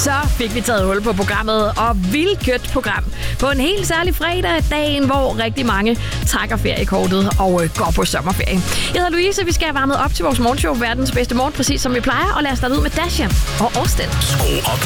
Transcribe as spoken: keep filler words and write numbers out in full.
Så fik vi taget hul på programmet, og vildkødt program på en helt særlig fredag, dagen, hvor rigtig mange trækker feriekortet og øh, går på sommerferie. Jeg hedder Louise, vi skal have varmet op til vores morgenshow, verdens bedste morgen, præcis som vi plejer, og lad os starte ud med Dasha og Austin. Skru op